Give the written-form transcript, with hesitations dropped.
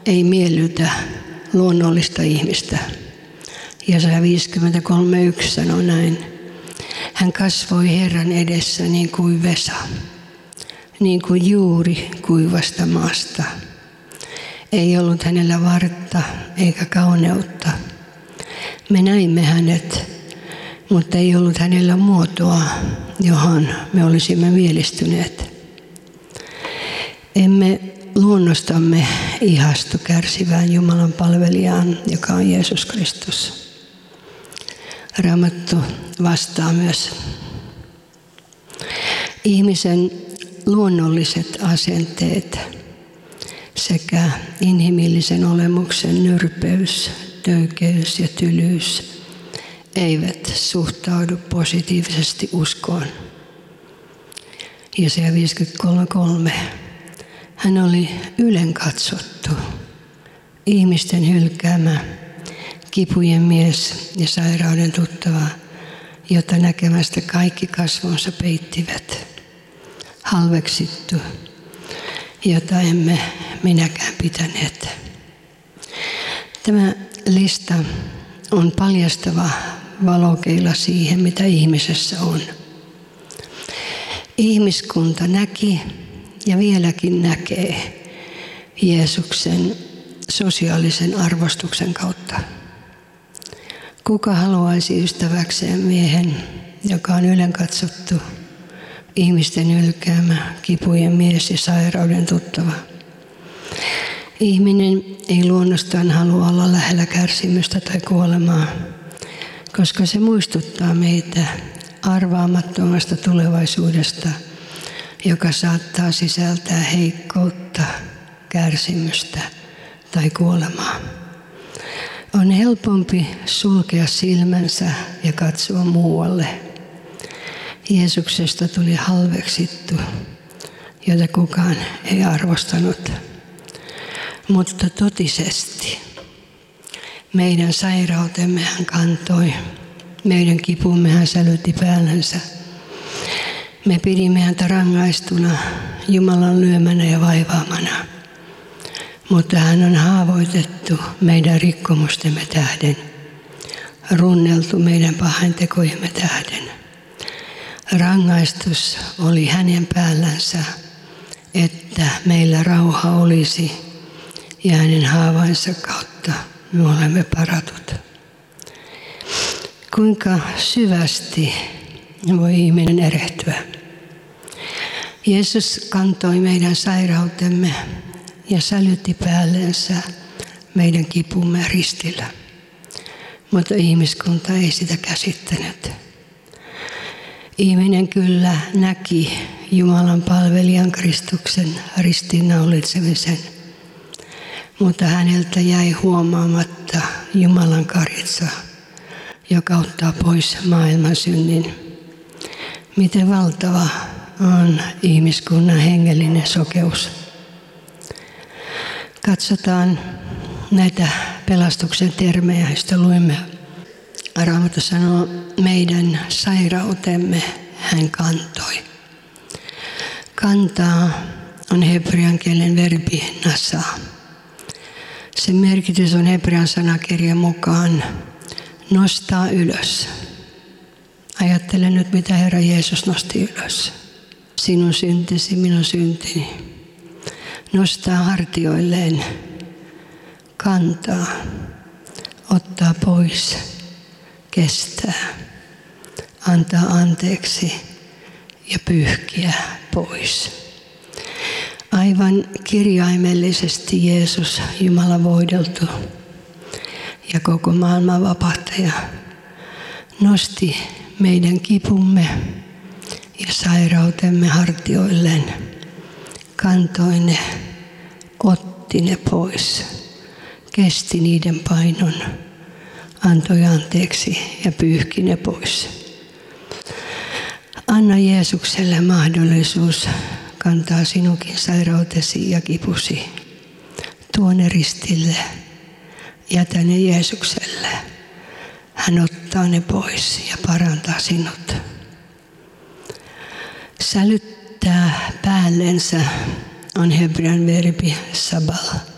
ei miellytä luonnollista ihmistä. Jesaja 53:1 sanoo näin. Hän kasvoi Herran edessä niin kuin vesa, niin kuin juuri kuivasta maasta. Ei ollut hänellä vartta eikä kauneutta. Me näimme hänet, mutta ei ollut hänellä muotoa, johon me olisimme mielistyneet. Emme luonnostamme ihastu kärsivään Jumalan palvelijaan, joka on Jeesus Kristus. Raamattu vastaa myös. Ihmisen luonnolliset asenteet sekä inhimillisen olemuksen nyrpeys, töykeys ja tylyys eivät suhtaudu positiivisesti uskoon. Jesaja 53:3. Hän oli ylenkatsottu, ihmisten hylkäämä, kipujen mies ja sairauden tuttava, jota näkemästä kaikki kasvonsa peittivät. Halveksittu, jota emme minäkään pitäneet. Tämä lista on paljastava valokeila siihen, mitä ihmisessä on. Ihmiskunta näki ja vieläkin näkee Jeesuksen sosiaalisen arvostuksen kautta. Kuka haluaisi ystäväkseen miehen, joka on ylenkatsottu, ihmisten hylkäämä, kipujen mies ja sairauden tuttava? Ihminen ei luonnostaan halua olla lähellä kärsimystä tai kuolemaa, koska se muistuttaa meitä arvaamattomasta tulevaisuudesta, joka saattaa sisältää heikkoutta, kärsimystä tai kuolemaa. On helpompi sulkea silmänsä ja katsoa muualle. Jeesuksesta tuli halveksittu, jota kukaan ei arvostanut. Mutta totisesti meidän sairautemme hän kantoi, meidän kipumme hän sälytti päällänsä. Me pidimme häntä rangaistuna, Jumalan lyömänä ja vaivaamana. Mutta hän on haavoitettu meidän rikkomustemme tähden, runneltu meidän pahantekojemme tähden. Rangaistus oli hänen päällänsä, että meillä rauha olisi, ja hänen haavainsa kautta me olemme paratut. Kuinka syvästi voi ihminen erehtyä? Jeesus kantoi meidän sairautemme ja sälytti päällensä meidän kipumme ristillä, mutta ihmiskunta ei sitä käsittänyt. Ihminen kyllä näki Jumalan palvelijan Kristuksen ristiinnaulitsemisen, mutta häneltä jäi huomaamatta Jumalan karitsa, joka ottaa pois maailman synnin. Miten valtava on ihmiskunnan hengellinen sokeus. Katsotaan näitä pelastuksen termejä, joista luemme. Raamattu sanoo, meidän sairautemme hän kantoi. Kantaa on hebrean kielen verbi nasa. Sen merkitys on hebrean sanakirjan mukaan nostaa ylös. Ajattele nyt, mitä Herra Jeesus nosti ylös. Sinun syntisi, minun syntini. Nostaa hartioilleen, kantaa, ottaa pois, kestää, antaa anteeksi ja pyyhkiä pois. Aivan kirjaimellisesti Jeesus, Jumala voideltu ja koko maailman vapahtaja, nosti meidän kipumme ja sairautemme hartioilleen, kantoi ne, otti ne pois, kesti niiden painon, antoi anteeksi ja pyyhki ne pois. Anna Jeesukselle mahdollisuus kantaa sinunkin sairautesi ja kipusi. Tuo ne ristille, jätä ne Jeesukselle. Hän ottaa ne pois ja parantaa sinut. Sälyttää päällensä on hebrean verbi sabal.